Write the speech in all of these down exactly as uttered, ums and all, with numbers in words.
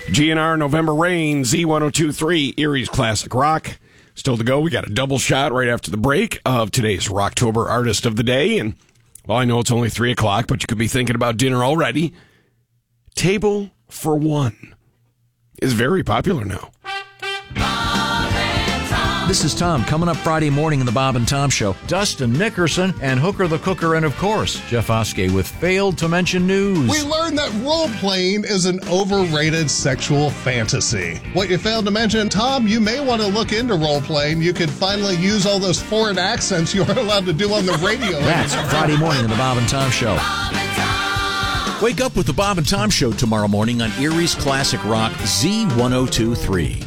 G N R November Rain, Z ten twenty-three, Erie's Classic Rock. Still to go. We got a double shot right after the break of today's Rocktober Artist of the Day. And, well, I know it's only three o'clock, but you could be thinking about dinner already. Table for One is very popular now. This is Tom. Coming up Friday morning in the Bob and Tom Show, Dustin Nickerson and Hooker the Cooker, and of course, Jeff Oskey with Failed to Mention News. We learned that role-playing is an overrated sexual fantasy. What you failed to mention, Tom, you may want to look into role-playing. You could finally use all those foreign accents you aren't allowed to do on the radio. That's Friday morning in the Bob and Tom Show. Wake up with the Bob and Tom Show tomorrow morning on Erie's Classic Rock Z ten twenty-three.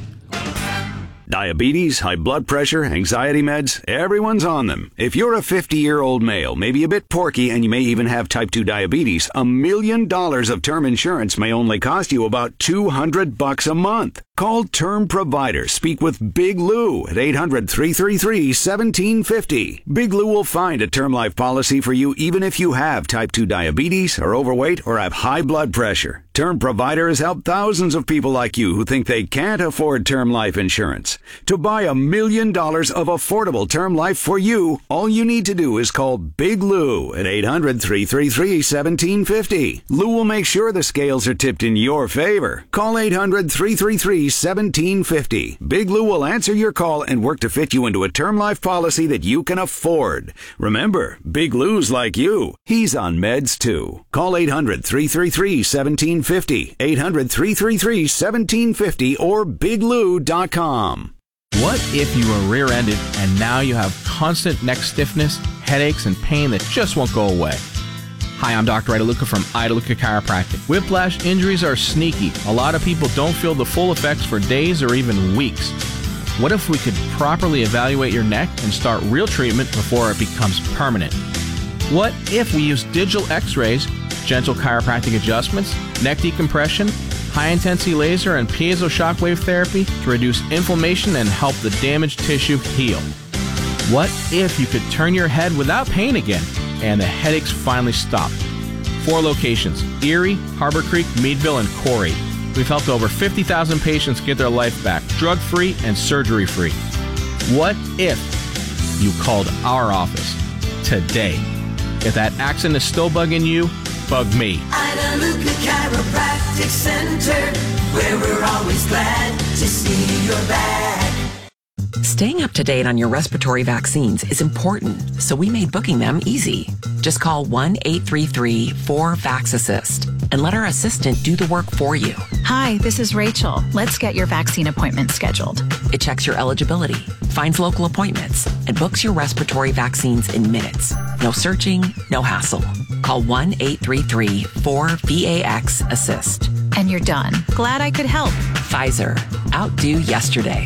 Diabetes, high blood pressure, anxiety meds, everyone's on them. If you're a fifty-year-old male, maybe a bit porky, and you may even have type two diabetes, a million dollars of term insurance may only cost you about two hundred bucks a month. Call Term Provider. Speak with Big Lou at eight hundred, three three three, one seven five zero. Big Lou will find a term life policy for you even if you have type two diabetes, are overweight, or have high blood pressure. Term Provider has helped thousands of people like you who think they can't afford term life insurance. To buy a million dollars of affordable term life for you, all you need to do is call Big Lou at eight hundred, three three three, one seven five zero. Lou will make sure the scales are tipped in your favor. Call eight hundred, three three three, one seven five zero. Big Lou will answer your call and work to fit you into a term life policy that you can afford. Remember, Big Lou's like you. He's on meds too. Call eight hundred, three three three, one seven five zero. eight hundred, three three three, one seven five zero or big lou dot com. What if you were rear-ended and now you have constant neck stiffness, headaches, and pain that just won't go away? Hi, I'm Doctor Idaluka from Idaluka Chiropractic. Whiplash injuries are sneaky. A lot of people don't feel the full effects for days or even weeks. What if we could properly evaluate your neck and start real treatment before it becomes permanent? What if we use digital x-rays, gentle chiropractic adjustments, neck decompression, high-intensity laser, and piezo shockwave therapy to reduce inflammation and help the damaged tissue heal? What if you could turn your head without pain again and the headaches finally stop? Four locations: Erie, Harbor Creek, Meadville, and Corey. We've helped over fifty thousand patients get their life back, drug-free and surgery-free. What if you called our office today? If that accent is still bugging you, bug me. Idaluka Chiropractic Center, where we're always glad to see you're back. Staying up to date on your respiratory vaccines is important, so we made booking them easy. Just call one eight three three, four, vax assist and let our assistant do the work for you. Hi, this is Rachel. Let's get your vaccine appointment scheduled. It checks your eligibility, finds local appointments, and books your respiratory vaccines in minutes. No searching, no hassle. Call one eight three three, four, vax assist. And you're done. Glad I could help. Pfizer. Outdo yesterday.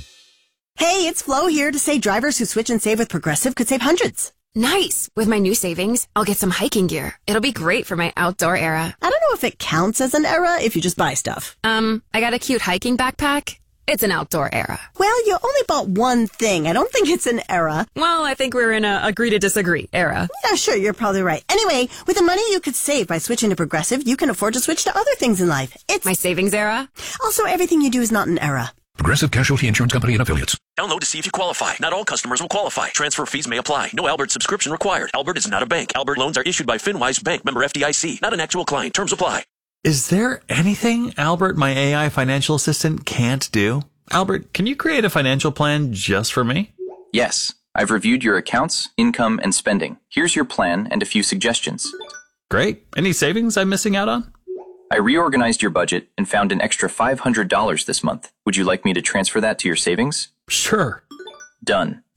Hey, it's Flo here to say drivers who switch and save with Progressive could save hundreds. Nice. With my new savings, I'll get some hiking gear. It'll be great for my outdoor era. I don't know if it counts as an era if you just buy stuff. Um, I got a cute hiking backpack. It's an outdoor era. Well, you only bought one thing. I don't think it's an era. Well, I think we're in a agree to disagree era. Yeah, sure, you're probably right. Anyway, with the money you could save by switching to Progressive, you can afford to switch to other things in life. It's my savings era. Also, everything you do is not an era. Progressive Casualty Insurance Company and Affiliates. Download to see if you qualify. Not all customers will qualify. Transfer fees may apply. No Albert subscription required. Albert is not a bank. Albert loans are issued by FinWise Bank, member F D I C. Not an actual client. Terms apply. Is there anything Albert, my A I financial assistant, can't do? Albert, can you create a financial plan just for me? Yes. I've reviewed your accounts, income, and spending. Here's your plan and a few suggestions. Great. Any savings I'm missing out on? I reorganized your budget and found an extra five hundred dollars this month. Would you like me to transfer that to your savings? Sure. Done.